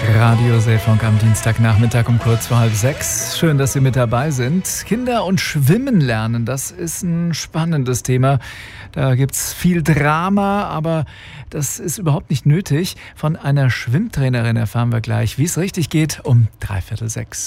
Radio Seefunk am Dienstagnachmittag um kurz vor 5:30. Schön, dass Sie mit dabei sind. Kinder und Schwimmen lernen, das ist ein spannendes Thema. Da gibt's viel Drama, aber das ist überhaupt nicht nötig. Von einer Schwimmtrainerin erfahren wir gleich, wie es richtig geht, um 5:45.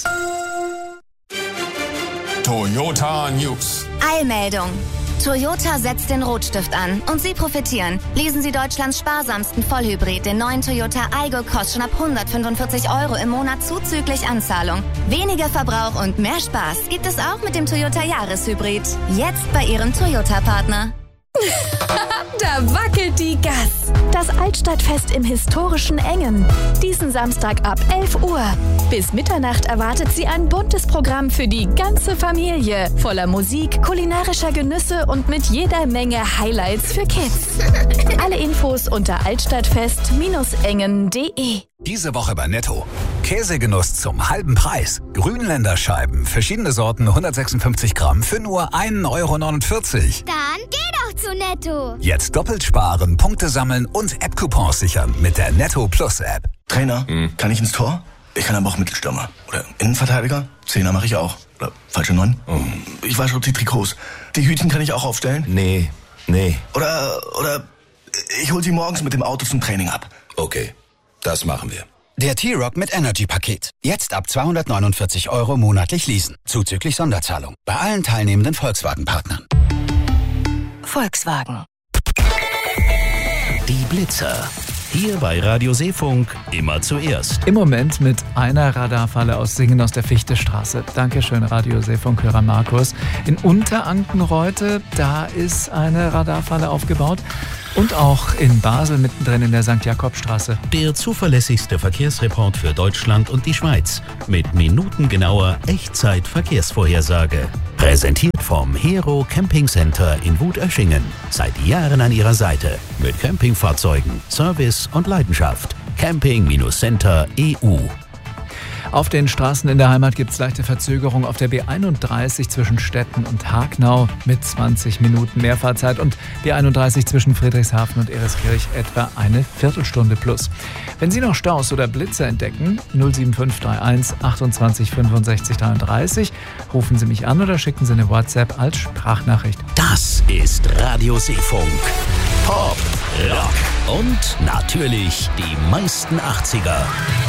Toyota News. Eilmeldung. Toyota setzt den Rotstift an und Sie profitieren. Lesen Sie Deutschlands sparsamsten Vollhybrid, den neuen Toyota Aygo, kostet schon ab 145 € im Monat zuzüglich Anzahlung. Weniger Verbrauch und mehr Spaß gibt es auch mit dem Toyota Jahreshybrid. Jetzt bei Ihrem Toyota-Partner. Da wackelt die Gas. Das Altstadtfest im historischen Engen. Diesen Samstag ab 11 Uhr. Bis Mitternacht erwartet Sie ein buntes Programm für die ganze Familie. Voller Musik, kulinarischer Genüsse und mit jeder Menge Highlights für Kids. Alle Infos unter altstadtfest-engen.de. Diese Woche bei Netto. Käsegenuss zum halben Preis. Grünländerscheiben, verschiedene Sorten, 156 Gramm für nur 1,49 €. Dann geh doch zu Netto. Jetzt doppelt sparen, Punkte sammeln und App-Coupons sichern mit der Netto Plus App. Trainer, kann ich ins Tor? Ich kann aber auch Mittelstürmer. Oder Innenverteidiger? Zehner mache ich auch. Oder falsche 9? Ich wasche die Trikots. Die Hütchen kann ich auch aufstellen? Nee. Oder ich hol sie morgens mit dem Auto zum Training ab. Okay, das machen wir. Der T-Rock mit Energy-Paket. Jetzt ab 249 € monatlich leasen. Zuzüglich Sonderzahlung. Bei allen teilnehmenden Volkswagen-Partnern. Volkswagen. Die Blitzer. Hier bei Radio Seefunk immer zuerst. Im Moment mit einer Radarfalle aus Singen aus der Fichtestraße. Dankeschön, Radio Seefunk-Hörer Markus. In Unterankenreute, da ist eine Radarfalle aufgebaut. Und auch in Basel mittendrin in der St. Jakobstraße. Der zuverlässigste Verkehrsreport für Deutschland und die Schweiz. Mit minutengenauer Echtzeit-Verkehrsvorhersage. Präsentiert vom Hero Camping Center in Wutöschingen. Seit Jahren an Ihrer Seite. Mit Campingfahrzeugen, Service und Leidenschaft. Camping-Center EU. Auf den Straßen in der Heimat gibt es leichte Verzögerung auf der B31 zwischen Stetten und Hagnau mit 20 Minuten Mehrfahrzeit und B31 zwischen Friedrichshafen und Ereskirch etwa eine Viertelstunde plus. Wenn Sie noch Staus oder Blitze entdecken, 07531 28 65 33, rufen Sie mich an oder schicken Sie eine WhatsApp als Sprachnachricht. Das ist Radio Seefunk. Pop, Rock und natürlich die meisten 80er.